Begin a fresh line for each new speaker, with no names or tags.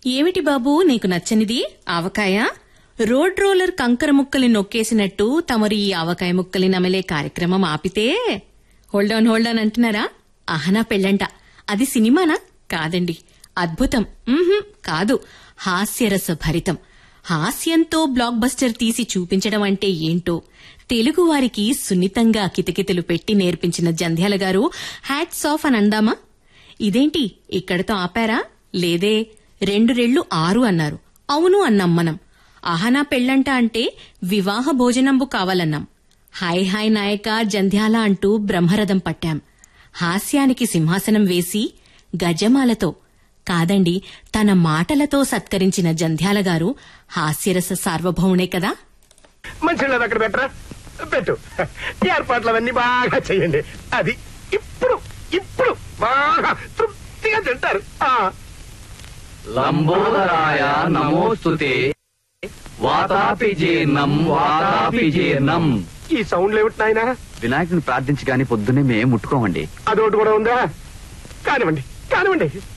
ఏమిటి బాబూ నీకు నచ్చనిది? ఆవకాయ? రోడ్ రోలర్ కంకర ముక్కలి నొక్కేసినట్టు తమరు ఈ ఆవకాయ ముక్కలి నమలే కార్యక్రమం ఆపితే హోల్డాన్ అంటున్నారా? అహనా పెళ్ళంట. అది సినిమానా? కాదండి, అద్భుతం. కాదు, హాస్యరస భరితం. హాస్యంతో బ్లాక్ బస్టర్ తీసి చూపించడం అంటే ఏంటో తెలుగువారికి సున్నితంగా కితకితలు పెట్టి నేర్పించిన జంధ్యాల గారు హ్యాట్స్ ఆఫ్ అని అందామా? ఇదేంటి ఇక్కడతో ఆపారా? లేదే, 2 రెళ్ళు 6 అన్నారు. అవును అన్నాం మనం. అహనా పెళ్ళంట అంటే వివాహ భోజనంబు కావాలన్నాం. హాయ్ హాయ్ నాయక జంధ్యాల అంటూ బ్రహ్మరథం పట్టాం. హాస్యానికి సింహాసనం వేసి గజమాలతో కాదండి, తన మాటలతో సత్కరించిన జంధ్యాల గారు హాస్యరస సార్వభౌమునే కదా.
మంచి అక్కడ పెట్టరా, పెట్టు. ఏర్పాట్లవన్నీ బాగా చెయ్యండి. అది ఇప్పుడు ఇప్పుడు బాగా తృప్తిగా తింటారు.
లంబోదరాయ నమోస్తుతే వాతాపి జీర్ణం.
ఈ సౌండ్లు ఏమిటి నాయనా?
వినాయకుని ప్రార్థించి గాని పొద్దున్నే మేము ముట్టుకోమండి.
అదొకటి కూడా ఉందా? కానివ్వండి.